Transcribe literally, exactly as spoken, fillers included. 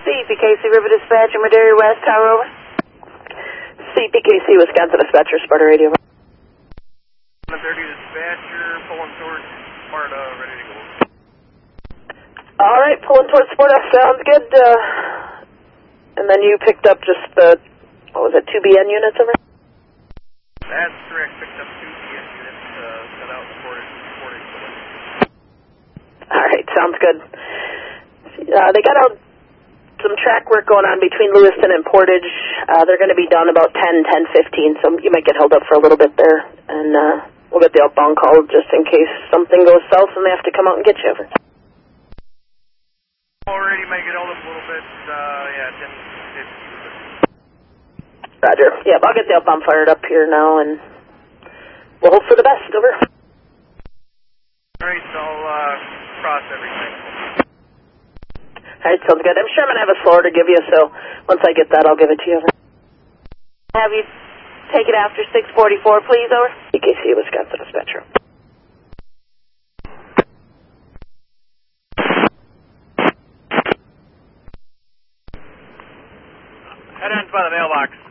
P K C River Dispatch in Madera West, Tower over. C P K C Wisconsin Dispatcher, Sparta Radio. one thirty Dispatcher, pulling towards Sparta, ready to go. Alright, pulling towards Sparta, sounds good. Uh, and then you picked up just the, what was it, two B N units over? That's correct, picked up two B N units, uh, set out reported, reported. Alright, sounds good. Uh, they got out some track work going on between Lewiston and Portage. Uh, they're going to be done about ten, ten fifteen, so you might get held up for a little bit there. And uh, we'll get the outbound call just in case something goes south and they have to come out and get you over. Already might get held up a little bit, uh, yeah, ten fifteen. Roger. Yeah, I'll get the outbound fired up here now, and we'll hope for the best. Over. Alright, so I'll uh, cross everything. Alright, sounds good. I'm sure I'm going to have a slower to give you, so once I get that, I'll give it to you. Over. Have you take it after six forty-four, please, over. C K C Wisconsin Dispatcher. Head ends by the mailbox.